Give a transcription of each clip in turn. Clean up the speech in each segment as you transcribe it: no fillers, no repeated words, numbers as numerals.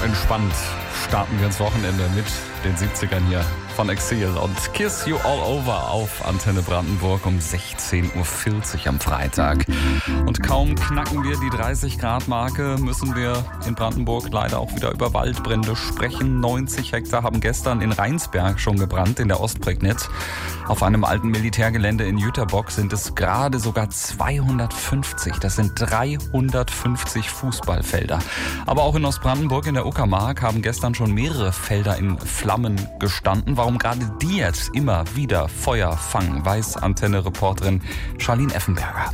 entspannt starten wir ins Wochenende mit den 70ern hier von Exil und Kiss You All Over auf Antenne Brandenburg um 16.40 Uhr am Freitag. Und kaum knacken wir die 30-Grad-Marke, müssen wir in Brandenburg leider auch wieder über Waldbrände sprechen. 90 Hektar haben gestern in Rheinsberg schon gebrannt, in der Ostprignitz. Auf einem alten Militärgelände in Jüterbock sind es gerade sogar 250. Das sind 350 Fußballfelder. Aber auch in Ostbrandenburg in der Uckermark haben gestern schon mehrere Felder in Flammen gestanden. Warum gerade die jetzt immer wieder Feuer fangen, weiß Antenne-Reporterin Charlene Effenberger.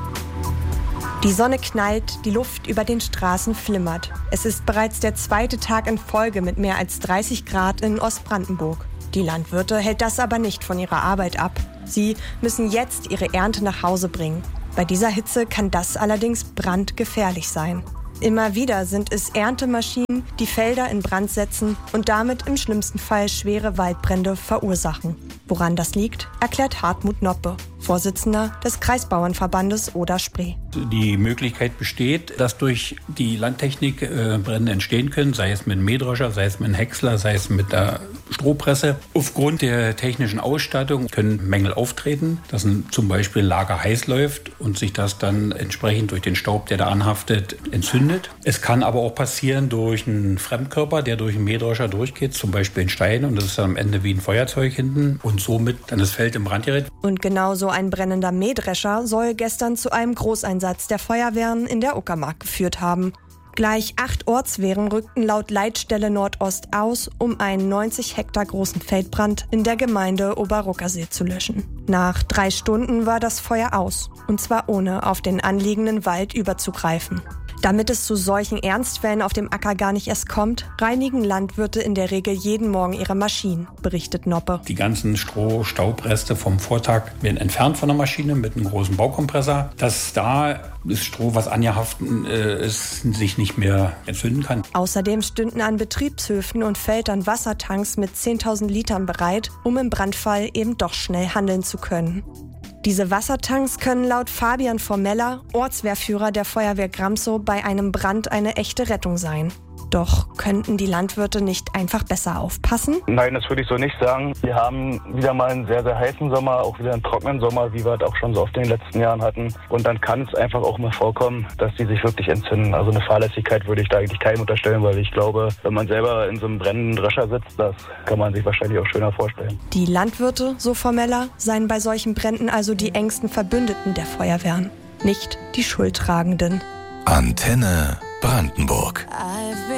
Die Sonne knallt, die Luft über den Straßen flimmert. Es ist bereits der zweite Tag in Folge mit mehr als 30 Grad in Ostbrandenburg. Die Landwirte hält das aber nicht von ihrer Arbeit ab. Sie müssen jetzt ihre Ernte nach Hause bringen. Bei dieser Hitze kann das allerdings brandgefährlich sein. Immer wieder sind es Erntemaschinen, die Felder in Brand setzen und damit im schlimmsten Fall schwere Waldbrände verursachen. Woran das liegt, erklärt Hartmut Noppe, Vorsitzender des Kreisbauernverbandes Oder-Spree. Die Möglichkeit besteht, dass durch die Landtechnik Brände entstehen können, sei es mit einem Mähdrescher, sei es mit einem Häcksler, sei es mit der Strohpresse. Aufgrund der technischen Ausstattung können Mängel auftreten, dass zum Beispiel ein Lager heiß läuft und sich das dann entsprechend durch den Staub, der da anhaftet, entzündet. Es kann aber auch passieren durch einen Fremdkörper, der durch einen Mähdrescher durchgeht, zum Beispiel ein Stein, und das ist dann am Ende wie ein Feuerzeug hinten und somit dann das Feld im Brand gerät. Und genau so ein brennender Mähdrescher soll gestern zu einem Großeinsatz der Feuerwehren in der Uckermark geführt haben. Gleich 8 Ortswehren rückten laut Leitstelle Nordost aus, um einen 90 Hektar großen Feldbrand in der Gemeinde Oberruckersee zu löschen. Nach 3 Stunden war das Feuer aus, und zwar ohne auf den anliegenden Wald überzugreifen. Damit es zu solchen Ernstfällen auf dem Acker gar nicht erst kommt, reinigen Landwirte in der Regel jeden Morgen ihre Maschinen, berichtet Noppe. Die ganzen Stroh-Staubreste vom Vortag werden entfernt von der Maschine mit einem großen Baukompressor, dass da das Stroh, was angehaftet ist, sich nicht mehr entzünden kann. Außerdem stünden an Betriebshöfen und Feldern Wassertanks mit 10.000 Litern bereit, um im Brandfall eben doch schnell handeln zu können. Diese Wassertanks können laut Fabian Formeller, Ortswehrführer der Feuerwehr Gramsow, bei einem Brand eine echte Rettung sein. Doch könnten die Landwirte nicht einfach besser aufpassen? Nein, das würde ich so nicht sagen. Wir haben wieder mal einen sehr, sehr heißen Sommer, auch wieder einen trockenen Sommer, wie wir es auch schon so oft in den letzten Jahren hatten. Und dann kann es einfach auch mal vorkommen, dass die sich wirklich entzünden. Also eine Fahrlässigkeit würde ich da eigentlich keinem unterstellen, weil ich glaube, wenn man selber in so einem brennenden Drescher sitzt, das kann man sich wahrscheinlich auch schöner vorstellen. Die Landwirte, so Formeller, seien bei solchen Bränden also die engsten Verbündeten der Feuerwehren, nicht die Schuldtragenden. Antenne Brandenburg.